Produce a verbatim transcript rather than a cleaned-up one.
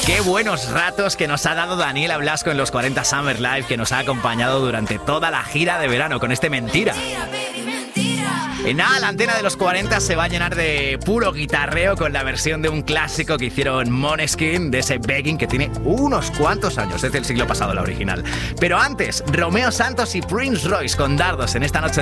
Qué buenos ratos que nos ha dado Daniela Blasco en los cuarenta Summer Live, que nos ha acompañado durante toda la gira de verano con este Mentira. Y nada, la antena de los cuarenta se va a llenar de puro guitarreo con la versión de un clásico que hicieron Måneskin, de ese Begging, que tiene unos cuantos años, desde el siglo pasado la original. Pero antes, Romeo Santos y Prince Royce con Dardos en esta noche